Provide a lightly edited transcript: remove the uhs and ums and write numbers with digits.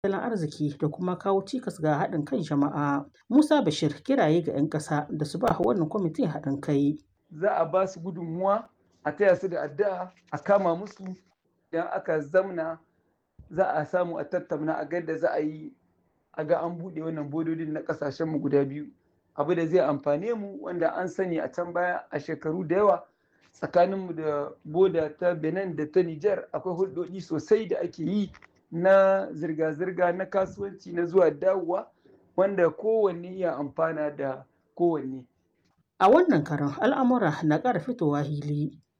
tattalin arziki da kuma kawo cikas ga haɗin kan jama'a. Musa Bashir kiraye ga 'yan ƙasa da su ba wannan kwamitin haɗin kai. Za a ba su gudunmuwa a taya su da addu'a a kama musu idan aka zamna za a samu a tattauna a ga da za a yi a ga an buɗe wannan bododin na ƙasashenmu guda biyu. Abu da zai amfane mu wanda an sani a can baya a shekaru da yawa tsakaninmu da boda ta Benin da ta Nijar akwai hulɗoɗi sosai da ake yi na zirga-zirga na kasuwanci na zuwa dawowa wanda kowanne ya amfana da kowanne. A wannan karon al'amura na ƙara fitowa hili